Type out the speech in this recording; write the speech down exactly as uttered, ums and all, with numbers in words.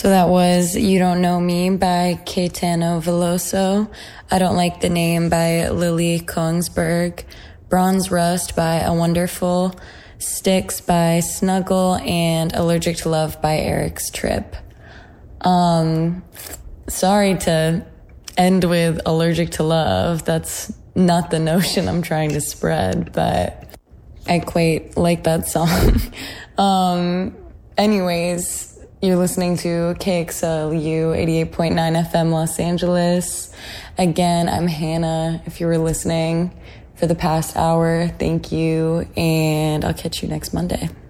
So that was You Don't Know Me by Caetano Veloso, I Don't Like the Name by Lily Kongsberg, Bronze Rust by A Wonderful, Sticks by Snuggle, and Allergic to Love by Eric's Trip. Um, sorry to end with Allergic to Love. That's not the notion I'm trying to spread, but I quite like that song. um, anyways, you're listening to K X L U eighty-eight point nine F M Los Angeles. Again, I'm Hannah. If you were listening for the past hour, thank you, and I'll catch you next Monday.